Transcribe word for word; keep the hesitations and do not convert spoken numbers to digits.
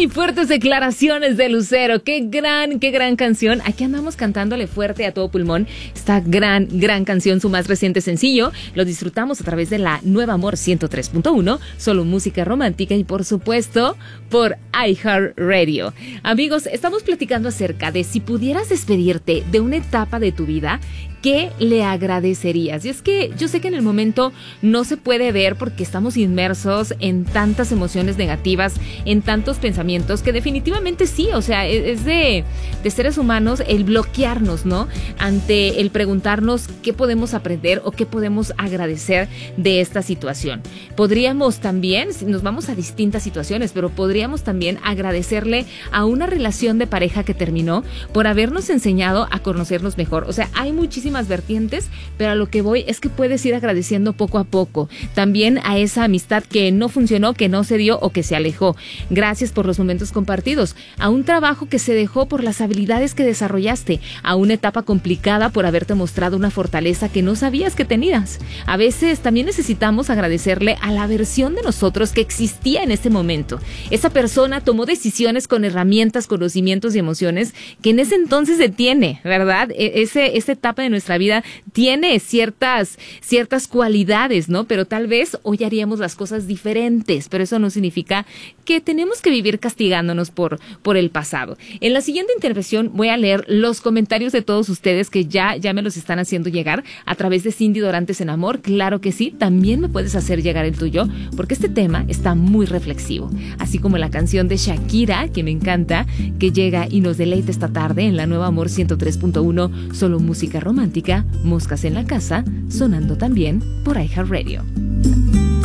¡Ay! Fuertes declaraciones de Lucero. ¡Qué gran, qué gran canción! Aquí andamos cantándole fuerte a todo pulmón esta gran, gran canción, su más reciente sencillo. Lo disfrutamos a través de la Nueva Amor ciento tres punto uno, solo música romántica y, por supuesto, por iHeartRadio. Amigos, estamos platicando acerca de si pudieras despedirte de una etapa de tu vida, ¿qué le agradecerías? Y es que yo sé que en el momento no se puede ver porque estamos inmersos en tantas emociones negativas, en tantos pensamientos, que definitivamente sí, o sea, es de, de seres humanos el bloquearnos, ¿no? Ante el preguntarnos qué podemos aprender o qué podemos agradecer de esta situación. Podríamos también, nos vamos a distintas situaciones, pero podríamos también agradecerle a una relación de pareja que terminó por habernos enseñado a conocernos mejor. O sea, hay muchísimas vertientes, pero a lo que voy es que puedes ir agradeciendo poco a poco. También a esa amistad que no funcionó, que no se dio o que se alejó. Gracias por los momentos compartidos. A un trabajo que se dejó por las habilidades que desarrollaste. A una etapa complicada por haberte mostrado una fortaleza que no sabías que tenías. A veces también necesitamos agradecerle a la versión de nosotros que existía en ese momento. Esa persona tomó decisiones con herramientas, conocimientos y emociones que en ese entonces se tiene, ¿verdad? Ese, esa etapa de nuestra vida tiene ciertas, ciertas cualidades, ¿no? Pero tal vez hoy haríamos las cosas diferentes, pero eso no significa que tenemos que vivir castigándonos por, por el pasado. En la siguiente intervención voy a leer los comentarios de todos ustedes que ya, ya me los están haciendo llegar a través de Cindy Dorantes en Amor. Claro que sí, también me puedes hacer llegar el tuyo, porque este tema está muy reflexivo. Así como la canción de Shakira, que me encanta, que llega y nos deleita esta tarde en la Nueva Amor ciento tres punto uno, solo música romántica, Moscas en la Casa, sonando también por iHeartRadio.